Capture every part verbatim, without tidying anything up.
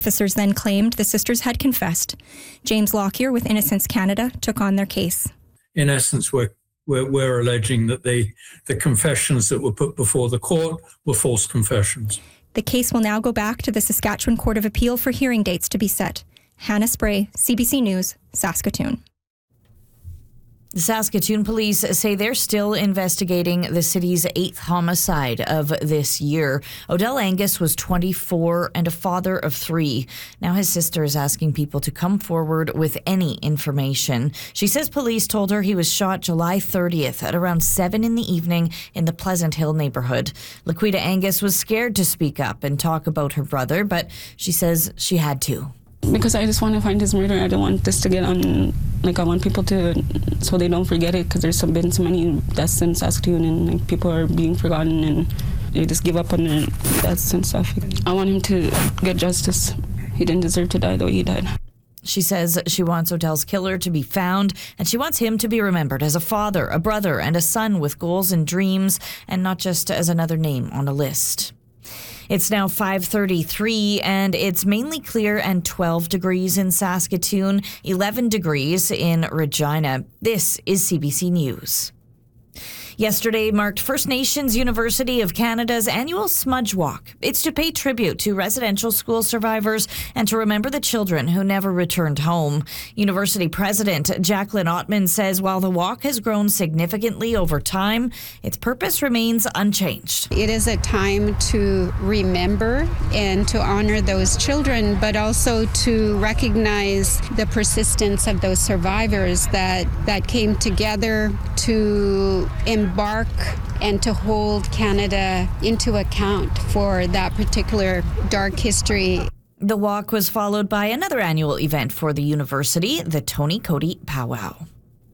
Officers then claimed the sisters had confessed. James Lockyer with Innocence Canada took on their case. In essence, we're, we're, we're alleging that the, the confessions that were put before the court were false confessions. The case will now go back to the Saskatchewan Court of Appeal for hearing dates to be set. Hannah Spray, C B C News, Saskatoon. The Saskatoon police say they're still investigating the city's eighth homicide of this year. Odell Angus was twenty-four and a father of three. Now his sister is asking people to come forward with any information. She says police told her he was shot July thirtieth at around seven in the evening in the Pleasant Hill neighborhood. Laquita Angus was scared to speak up and talk about her brother, but she says she had to. Because I just want to find his murderer. I don't want this to get on, like I want people to, so they don't forget it, because there's been so many deaths in Saskatoon and like, people are being forgotten and they just give up on their deaths and stuff. I want him to get justice. He didn't deserve to die, though he died. She says she wants Odell's killer to be found, and she wants him to be remembered as a father, a brother, and a son with goals and dreams, and not just as another name on a list. It's now five thirty-three, and it's mainly clear and twelve degrees in Saskatoon, eleven degrees in Regina. This is C B C News. Yesterday marked First Nations University of Canada's annual Smudge Walk. It's to pay tribute to residential school survivors and to remember the children who never returned home. University President Jacqueline Ottman says while the walk has grown significantly over time, its purpose remains unchanged. It is a time to remember and to honor those children, but also to recognize the persistence of those survivors that, that came together to embark and to hold Canada into account for that particular dark history. The walk was followed by another annual event for the university, the Tony Cody Powwow.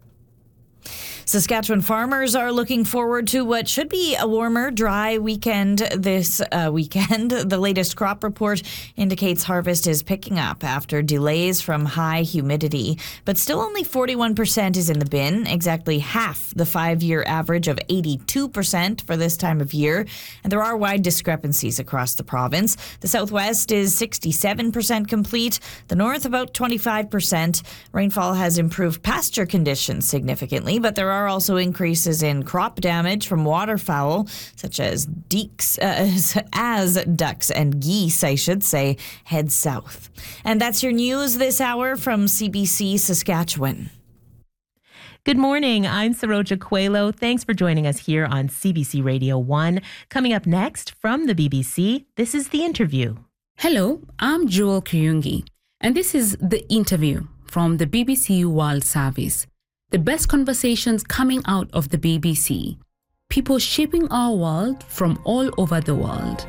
Saskatchewan farmers are looking forward to what should be a warmer, dry weekend this uh, weekend. The latest crop report indicates harvest is picking up after delays from high humidity, but still only forty-one percent is in the bin, exactly half the five-year average of eighty-two percent for this time of year. And there are wide discrepancies across the province. The southwest is sixty-seven percent complete, the north about twenty-five percent. Rainfall has improved pasture conditions significantly, but there are are also increases in crop damage from waterfowl, such as deeks, uh, as ducks and geese, I should say, head south. And that's your news this hour from C B C Saskatchewan. Good morning. I'm Saroja Coelho. Thanks for joining us here on C B C Radio one. Coming up next from the B B C, this is The Interview. Hello, I'm Joel Kuyungi, and this is The Interview from the B B C World Service. The best conversations coming out of the B B C. People shaping our world from all over the world.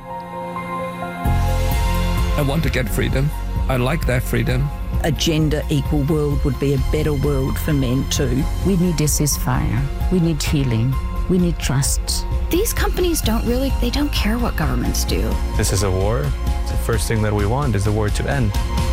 I want to get freedom. I like that freedom. A gender equal world would be a better world for men too. We need a ceasefire. We need healing. We need trust. These companies don't really, they don't care what governments do. This is a war. The first thing that we want is the war to end.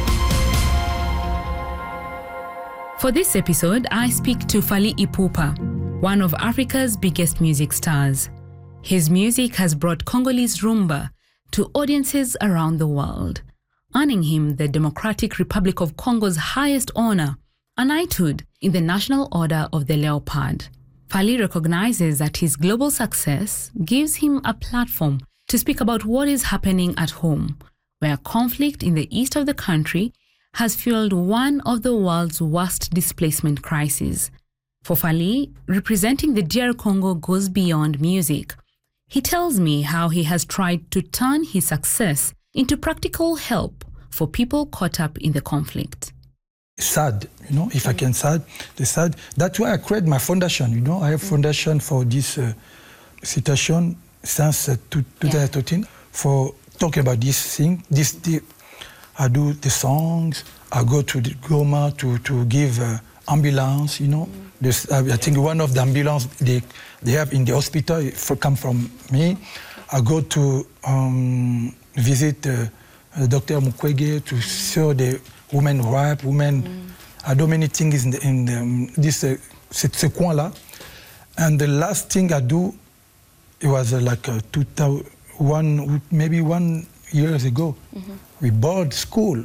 For this episode, I speak to Fally Ipupa, one of Africa's biggest music stars. His music has brought Congolese rumba to audiences around the world, earning him the Democratic Republic of Congo's highest honor, a knighthood in the National Order of the Leopard. Fally recognizes that his global success gives him a platform to speak about what is happening at home, where conflict in the east of the country has fueled one of the world's worst displacement crises. For Fally, representing the D R Congo goes beyond music. He tells me how he has tried to turn his success into practical help for people caught up in the conflict. Sad, you know, if I can sad, the sad. That's why I created my foundation, you know. I have foundation for this uh, situation since uh, twenty thirteen yeah. for talking about this thing, this the, I do the songs. I go to the Goma to, to give uh, ambulance, you know. Mm. This, uh, I think one of the ambulance they, they have in the hospital for, come from me. I go to um, visit uh, uh, Doctor Mukwege to show the women rights, women. Mm. I do many things in, the, in the, um, this uh, ce, ce coin-là. And the last thing I do, it was uh, like uh, two thousand one, maybe one years ago. Mm-hmm. we board school.